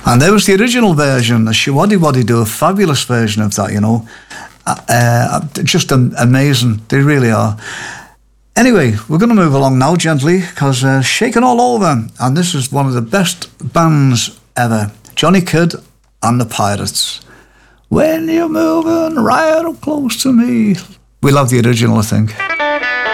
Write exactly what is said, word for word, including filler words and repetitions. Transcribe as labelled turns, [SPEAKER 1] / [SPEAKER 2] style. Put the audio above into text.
[SPEAKER 1] And there was the original version, the Showaddy Waddy do a fabulous version of that, you know. Uh, just um, amazing, they really are. Anyway, we're going to move along now gently, because uh, Shaking All Over, and this is one of the best bands ever, Johnny Kidd and the Pirates. When you're moving right up close to me. We love the original, I think.